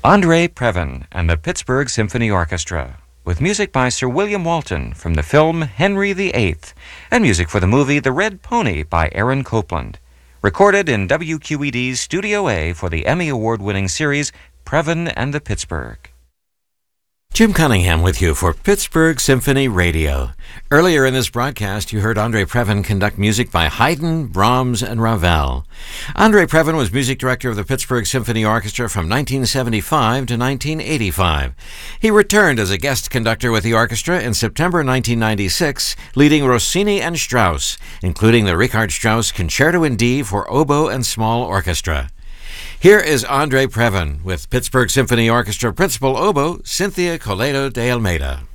Andre Previn and the Pittsburgh Symphony Orchestra, with music by Sir William Walton from the film Henry VIII, and music for the movie The Red Pony by Aaron Copland. Recorded in WQED's Studio A for the Emmy Award-winning series Previn and the Pittsburgh. Jim Cunningham with you for Pittsburgh Symphony Radio. Earlier in this broadcast, you heard Andre Previn conduct music by Haydn, Brahms, and Ravel. Andre Previn was music director of the Pittsburgh Symphony Orchestra from 1975 to 1985. He returned as a guest conductor with the orchestra in September 1996, leading Rossini and Strauss, including the Richard Strauss Concerto in D for oboe and small orchestra. Here is Andre Previn with Pittsburgh Symphony Orchestra Principal Oboe Cynthia Coleto de Almeida.